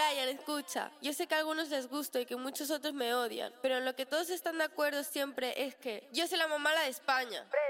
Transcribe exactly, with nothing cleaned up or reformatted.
Brian, escucha. Yo sé que a algunos les gusto y que muchos otros me odian, pero en lo que todos están de acuerdo siempre es que yo soy la mamala de España.